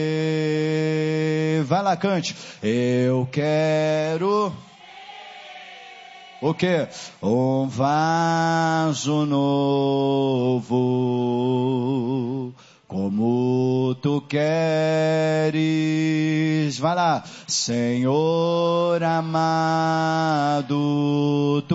Vai lá, cante. Eu quero... O quê? Um vaso novo, como tu queres. Vai lá. Senhor amado,